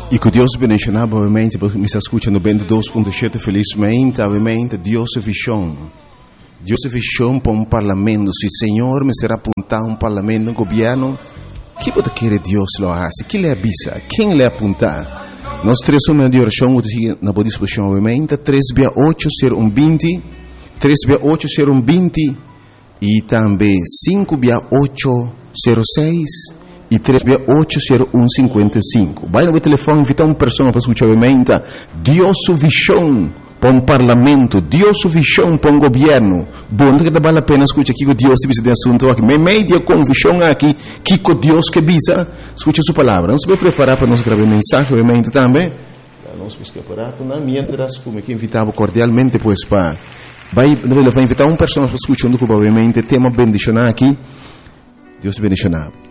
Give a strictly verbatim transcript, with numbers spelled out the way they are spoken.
E que Deus bendiga, obviamente, porque me está escutando vinte e dois ponto sete, felizmente, obviamente, Deus é visão. Deus é visão para um parlamento. Se o Senhor me será apontar um parlamento, um governo, que pode querer Deus lo hace? Que lhe avisa? Quem lhe apontar? Nós três somos de oração, na boa disposição, obviamente, três via oito zero um vinte, três via oito zero um vinte, e também cinco via oito zero seis, e três via oito zero um cinquenta e cinco. Vai no telefone, invitar uma pessoa para escutar, obviamente, Deus sua visão para um parlamento, Deus sua visão para um governo. Bom, que vale a pena escutar aqui que Deus te de assunto aqui. Mas meio com visão aqui, que com Deus que visa, escuta sua palavra. Nós vamos preparar para nós gravar mensagem, obviamente, também. Nós vamos preparar, não, mientras, como que invitava cordialmente, pois, para... Vai, vai invitar uma pessoa para escutar, obviamente, tema bendicionar aqui. Deus te bendicionar.